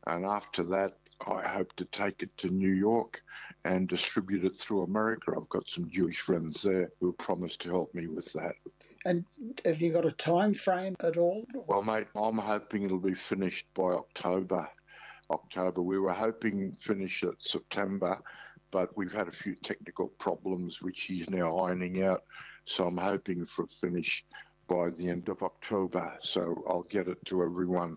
And after that, I hope to take it to New York and distribute it through America. I've got some Jewish friends there who promised to help me with that. And have you got a time frame at all? Well, mate, I'm hoping it'll be finished by October. We were hoping to finish it September, but we've had a few technical problems which he's now ironing out. So I'm hoping for a finish by the end of October. So I'll get it to everyone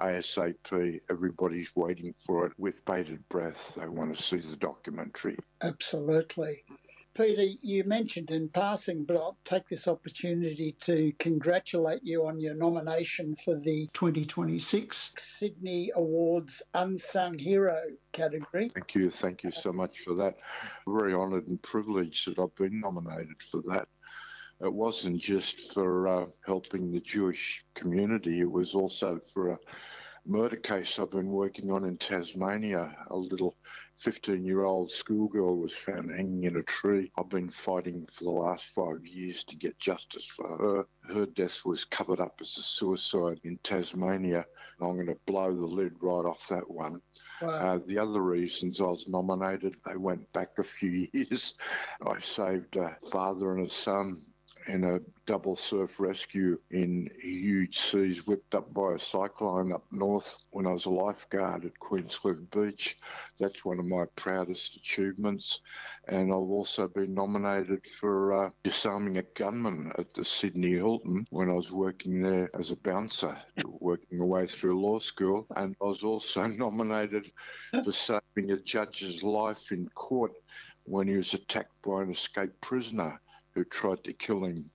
ASAP. Everybody's waiting for it with bated breath. They want to see the documentary. Absolutely. Peter, you mentioned in passing, but I'll take this opportunity to congratulate you on your nomination for the 2026 Sydney Awards Unsung Hero category. Thank you so much for that. Very honoured and privileged that I've been nominated for that. It wasn't just for helping the Jewish community, it was also for a murder case I've been working on in Tasmania. A little 15-year-old schoolgirl was found hanging in a tree. I've been fighting for the last 5 years to get justice for her. Her death was covered up as a suicide in Tasmania. I'm going to blow the lid right off that one. Wow. The other reasons I was nominated, they went back a few years. I saved a father and a son in a double surf rescue in huge seas whipped up by a cyclone up north when I was a lifeguard at Queenscliff Beach. That's one of my proudest achievements. And I've also been nominated for disarming a gunman at the Sydney Hilton when I was working there as a bouncer, working my way through law school. And I was also nominated for saving a judge's life in court when he was attacked by an escaped prisoner who tried to kill him.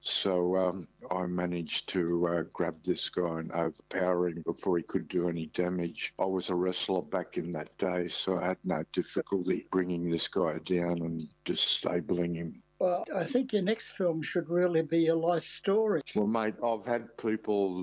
So I managed to grab this guy and overpower him before he could do any damage. I was a wrestler back in that day, so I had no difficulty bringing this guy down and disabling him. Well, I think your next film should really be a life story. Well, mate, I've had people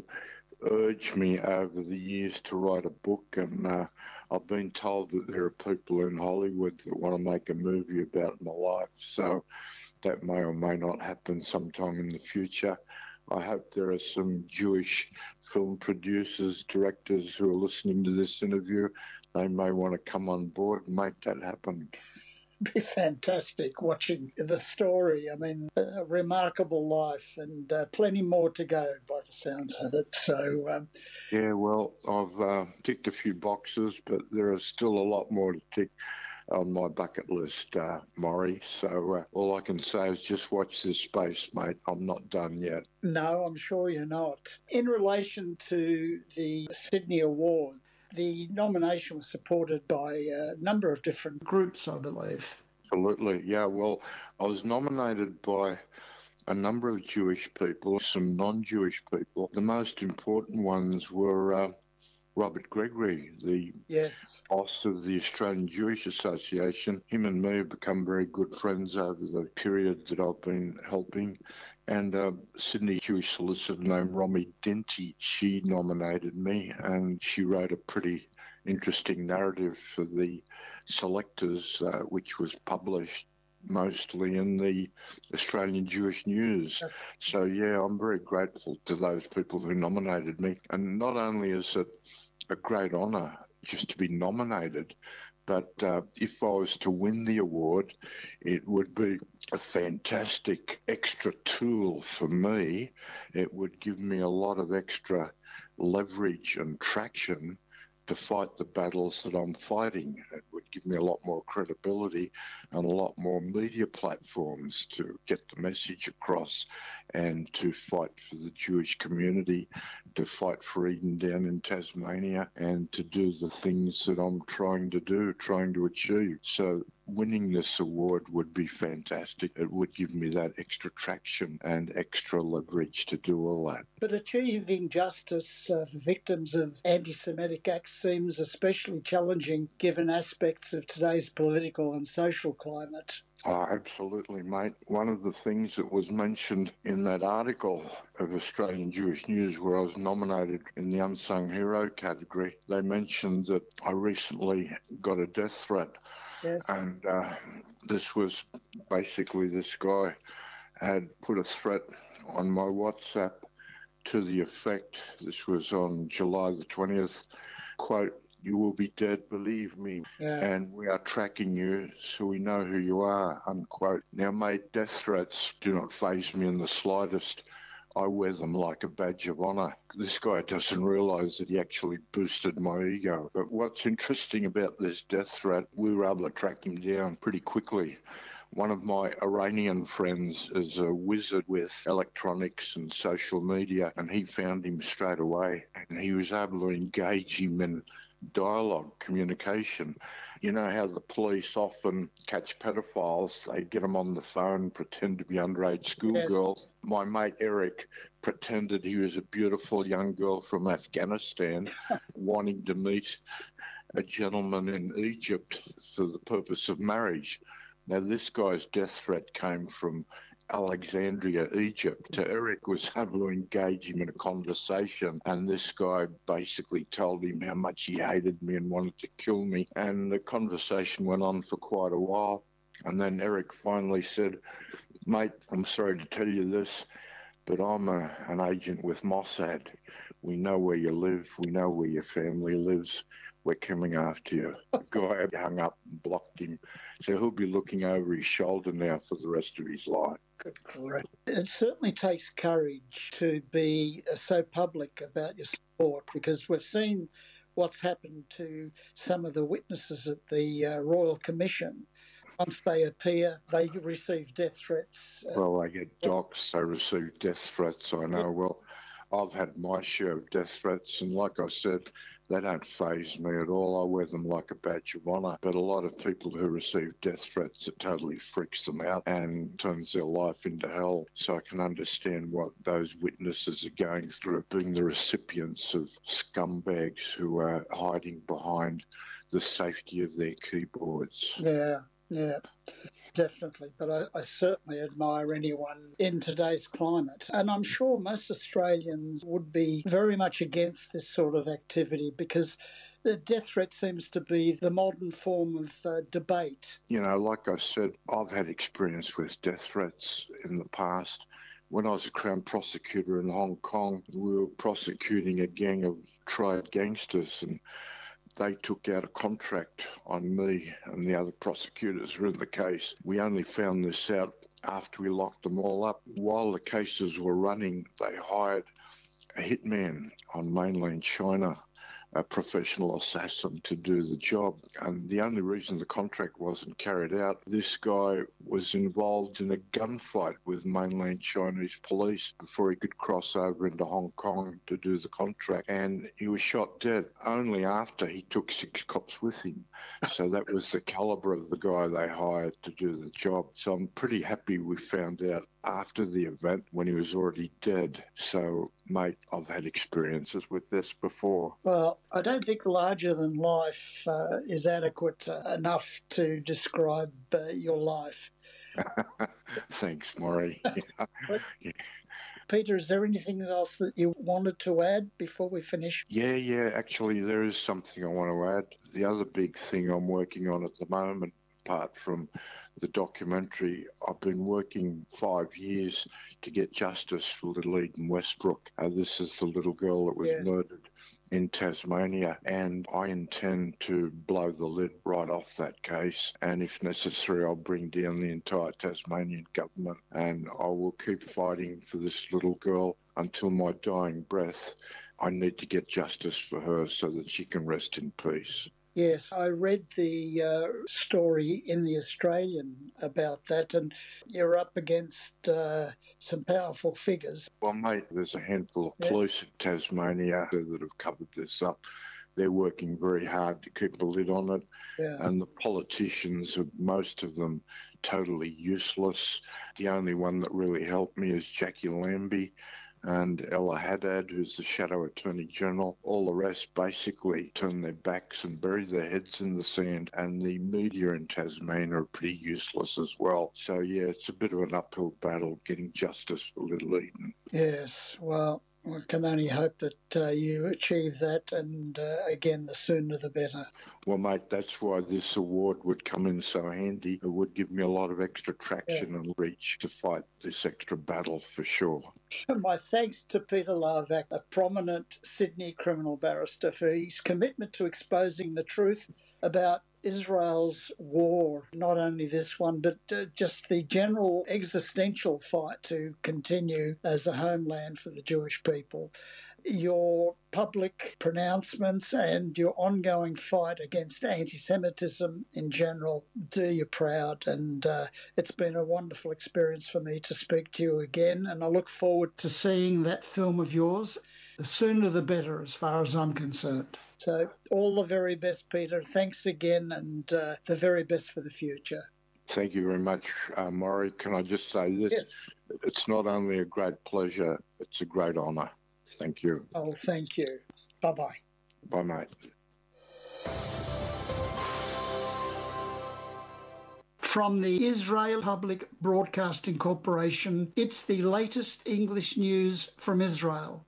urge me over the years to write a book, and I've been told that there are people in Hollywood that want to make a movie about my life. So that may or may not happen sometime in the future. I hope there are some Jewish film producers, directors who are listening to this interview. They may want to come on board and make that happen. Be fantastic watching the story. I mean, a remarkable life and plenty more to go by the sounds of it. So, yeah, well, I've ticked a few boxes, but there are still a lot more to tick on my bucket list, Maury. So all I can say is just watch this space, mate. I'm not done yet. No, I'm sure you're not. In relation to the Sydney Award, the nomination was supported by a number of different groups, I believe. Absolutely, yeah. Well, I was nominated by a number of Jewish people, some non-Jewish people. The most important ones were Robert Gregory, the boss of the Australian Jewish Association. Him and me have become very good friends over the period that I've been helping. And Sydney Jewish solicitor named Romy Dinty, she nominated me, and she wrote a pretty interesting narrative for the selectors, which was published mostly in the Australian Jewish News. So, yeah, I'm very grateful to those people who nominated me. And not only is it a great honour just to be nominated, but if I was to win the award, it would be a fantastic extra tool for me. It would give me a lot of extra leverage and traction to fight the battles that I'm fighting. It would give me a lot more credibility and a lot more media platforms to get the message across and to fight for the Jewish community, to fight for Eden down in Tasmania, and to do the things that I'm trying to achieve. So winning this award would be fantastic. It would give me that extra traction and extra leverage to do all that. But achieving justice for victims of anti-Semitic acts seems especially challenging given aspects of today's political and social climate. Oh, absolutely, mate. One of the things that was mentioned in that article of Australian Jewish News where I was nominated in the Unsung Hero category, they mentioned that I recently got a death threat. Yes. And this was basically this guy had put a threat on my WhatsApp to the effect, this was on July the 20th, quote, You will be dead, believe me. Yeah. And we are tracking you, so we know who you are, unquote. Now, mate, death threats do not faze me in the slightest. I wear them like a badge of honour. This guy doesn't realise that he actually boosted my ego. But what's interesting about this death threat, we were able to track him down pretty quickly. One of my Iranian friends is a wizard with electronics and social media, and he found him straight away, and he was able to engage him in dialogue, communication. You know how the police often catch pedophiles, they get them on the phone, pretend to be underage schoolgirls. My mate Eric pretended he was a beautiful young girl from Afghanistan wanting to meet a gentleman in Egypt for the purpose of marriage. Now, this guy's death threat came from Alexandria, Egypt. So Eric was able to engage him in a conversation, and this guy basically told him how much he hated me and wanted to kill me. And the conversation went on for quite a while. And then Eric finally said, mate, I'm sorry to tell you this, but I'm an agent with Mossad. We know where you live. We know where your family lives. We're coming after you. The guy hung up and blocked him. So he'll be looking over his shoulder now for the rest of his life. Good grief. It certainly takes courage to be so public about your sport, because we've seen what's happened to some of the witnesses at the Royal Commission. Once they appear, they receive death threats. Well, they get doxxed, they receive death threats, I know. Well, I've had my share of death threats, and like I said, they don't faze me at all. I wear them like a badge of honour. But a lot of people who receive death threats, it totally freaks them out and turns their life into hell. So I can understand what those witnesses are going through, being the recipients of scumbags who are hiding behind the safety of their keyboards. Yeah, definitely. But I certainly admire anyone in today's climate. And I'm sure most Australians would be very much against this sort of activity, because the death threat seems to be the modern form of debate. You know, like I said, I've had experience with death threats in the past. When I was a Crown prosecutor in Hong Kong, we were prosecuting a gang of triad gangsters, and they took out a contract on me and the other prosecutors who were in the case. We only found this out after we locked them all up. While the cases were running, they hired a hitman on mainland China, a professional assassin, to do the job. And the only reason the contract wasn't carried out, this guy was involved in a gunfight with mainland Chinese police before he could cross over into Hong Kong to do the contract. And he was shot dead only after he took 6 cops with him. So that was the caliber of the guy they hired to do the job. So I'm pretty happy we found out after the event when he was already dead. So, mate, I've had experiences with this before. Well, I don't think larger than life is adequate enough to describe your life. Thanks, Maury. Yeah. Peter, is there anything else that you wanted to add before we finish? Yeah, actually, there is something I want to add. The other big thing I'm working on at the moment, apart from the documentary, I've been working 5 years to get justice for little Eden Westbrook. This is the little girl that was murdered in Tasmania, and I intend to blow the lid right off that case, and if necessary I'll bring down the entire Tasmanian government, and I will keep fighting for this little girl until my dying breath. I need to get justice for her so that she can rest in peace. Yes, I read the story in The Australian about that, and you're up against some powerful figures. Well, mate, there's a handful of police in Tasmania that have covered this up. They're working very hard to keep a lid on it. And the politicians, most of them, totally useless. The only one that really helped me is Jackie Lambie and Ella Haddad, who's the Shadow Attorney General. All the rest basically turn their backs and bury their heads in the sand, and the media in Tasmania are pretty useless as well. So, yeah, it's a bit of an uphill battle getting justice for little Eden. Yes, well, I can only hope that you achieve that, and again, the sooner the better. Well, mate, that's why this award would come in so handy. It would give me a lot of extra traction and reach to fight this extra battle for sure. My thanks to Peter Larvac, a prominent Sydney criminal barrister, for his commitment to exposing the truth about Israel's war, not only this one, but just the general existential fight to continue as a homeland for the Jewish people. Your public pronouncements and your ongoing fight against anti-Semitism in general do you proud, and it's been a wonderful experience for me to speak to you again, and I look forward to seeing that film of yours. The sooner the better, as far as I'm concerned. So all the very best, Peter. Thanks again, and the very best for the future. Thank you very much, Maury. Can I just say this? Yes. It's not only a great pleasure, it's a great honour. Thank you. Oh, thank you. Bye-bye. Bye, mate. From the Israel Public Broadcasting Corporation, it's the latest English news from Israel.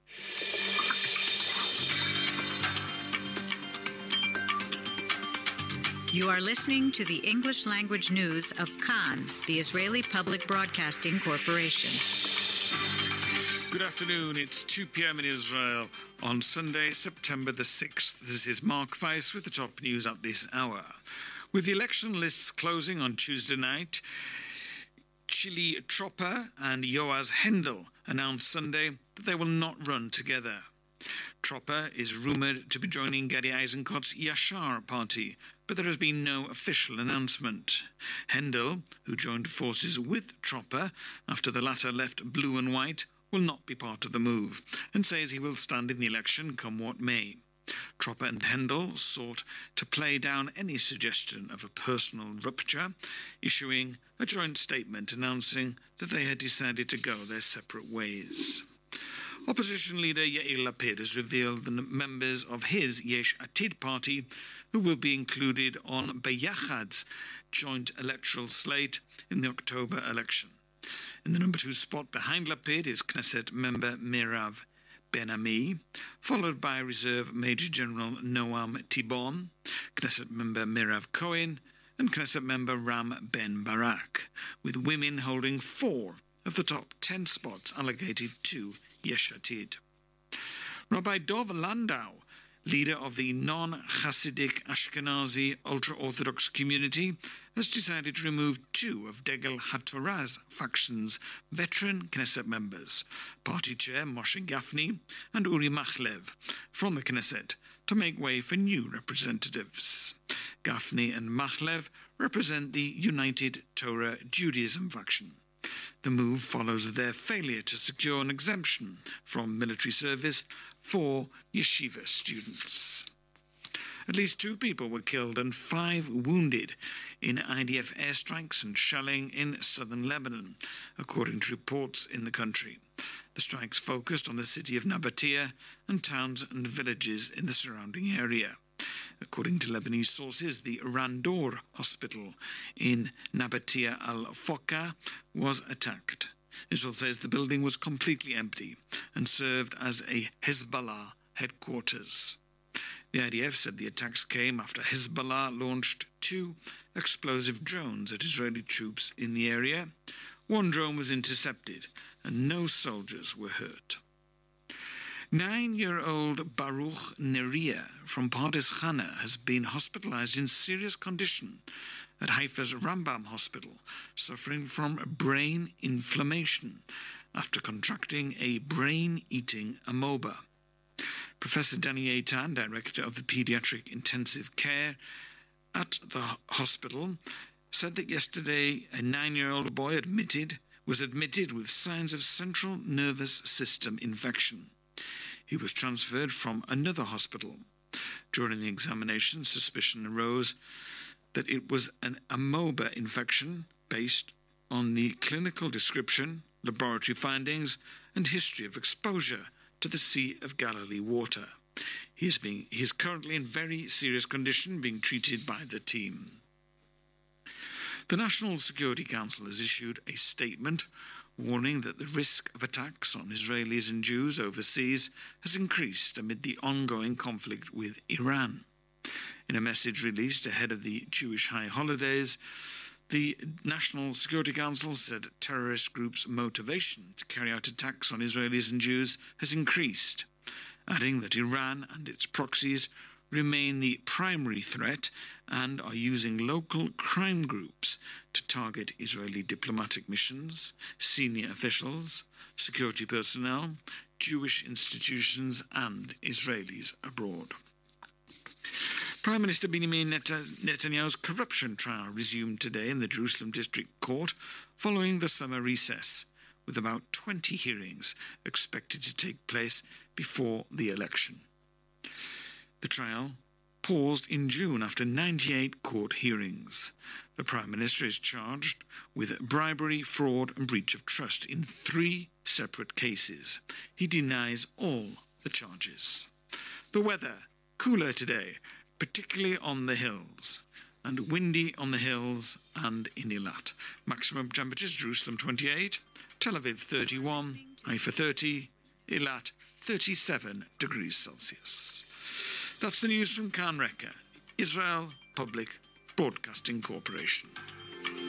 You are listening to the English language news of Kan, the Israeli Public Broadcasting Corporation. Good afternoon. It's 2 p.m. in Israel on Sunday, September the 6th. This is Mark Weiss with the top news at this hour. With the election lists closing on Tuesday night, Chili Tropper and Yoaz Hendel announced Sunday that they will not run together. Tropper is rumoured to be joining Gadi Eisenkot's Yashar party, but there has been no official announcement. Hendel, who joined forces with Tropper after the latter left Blue and White, will not be part of the move and says he will stand in the election come what may. Tropper and Hendel sought to play down any suggestion of a personal rupture, issuing a joint statement announcing that they had decided to go their separate ways. Opposition leader Yair Lapid has revealed the members of his Yesh Atid party who will be included on Beyachad's joint electoral slate in the October election. In the number 2 spot behind Lapid is Knesset member Mirav Ben-Ami, followed by Reserve Major General Noam Tibon, Knesset member Mirav Cohen, and Knesset member Ram Ben Barak, with women holding 4 of the top 10 spots allocated to Yesh Atid. Rabbi Dov Landau, leader of the non-Hasidic Ashkenazi ultra-Orthodox community, has decided to remove 2 of Degel HaTorah's faction's veteran Knesset members, party chair Moshe Gafni and Uri Machlev, from the Knesset to make way for new representatives. Gafni and Machlev represent the United Torah Judaism faction. The move follows their failure to secure an exemption from military service for yeshiva students. At least 2 people were killed and 5 wounded in IDF airstrikes and shelling in southern Lebanon, according to reports in the country. The strikes focused on the city of Nabatea and towns and villages in the surrounding area. According to Lebanese sources, the Randor hospital in Nabatea al-Foka was attacked. Israel says the building was completely empty and served as a Hezbollah headquarters. The IDF said the attacks came after Hezbollah launched 2 explosive drones at Israeli troops in the area. 1 drone was intercepted and no soldiers were hurt. 9-year-old Baruch Neria from Pardes Chana has been hospitalized in serious condition at Haifa's Rambam Hospital, suffering from brain inflammation after contracting a brain-eating amoeba. Professor Danny Eitan, director of the Pediatric Intensive Care at the hospital, said that yesterday a 9-year-old boy was admitted with signs of central nervous system infection. He was transferred from another hospital. During the examination, suspicion arose that it was an amoeba infection based on the clinical description, laboratory findings, and history of exposure to the Sea of Galilee water. He is currently in very serious condition, being treated by the team. The National Security Council has issued a statement warning that the risk of attacks on Israelis and Jews overseas has increased amid the ongoing conflict with Iran. In a message released ahead of the Jewish high holidays, the National Security Council said terrorist groups' motivation to carry out attacks on Israelis and Jews has increased, adding that Iran and its proxies remain the primary threat and are using local crime groups to target Israeli diplomatic missions, senior officials, security personnel, Jewish institutions and Israelis abroad. Prime Minister Benjamin Netanyahu's corruption trial resumed today in the Jerusalem District Court following the summer recess, with about 20 hearings expected to take place before the election. The trial paused in June after 98 court hearings. The Prime Minister is charged with bribery, fraud and breach of trust in 3 separate cases. He denies all the charges. The weather, cooler today, particularly on the hills, and windy on the hills and in Eilat. Maximum temperatures: Jerusalem 28, Tel Aviv 31, Haifa 30, Eilat 37 degrees Celsius. That's the news from Kan Reka, Israel Public Broadcasting Corporation.